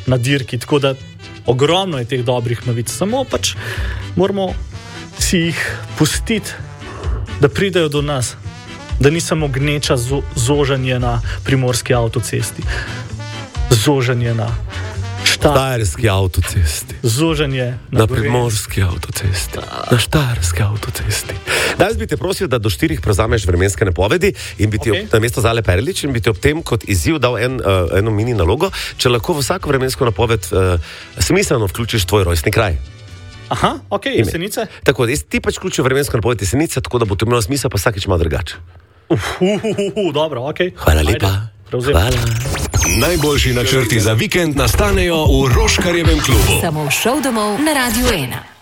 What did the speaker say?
na dirki, tako da ogromno je teh dobrih novic, samo pač moramo si jih pustiti, da pridejo do nas, da ni samo gneča zožanje na primorski avtocesti, zožanje na štajerski avtocesti, zožanje na primorski avtocesti, na štajerski avtocesti. Danes bi te prosil, da do 4 prevzameš vremenske napovedi in bi ti na mesto Zale Perlič in bi ti ob tem kot izziv dal eno mini nalogo, če lahko v vsako vremensko napoved smiselno vključiš tvoj rojstni kraj. Aha, ok, Jesenice. Tako, ti pač vključijo vremensko napoved Jesenice, tako da bo to imelo smisel, pa vsakič malo drugače. Dobro, ok. Hvala lepa. Hvala. Najboljši načrti za vikend nastanejo v Roškarjevem klubu. Samo v šov domov na Radiu 1.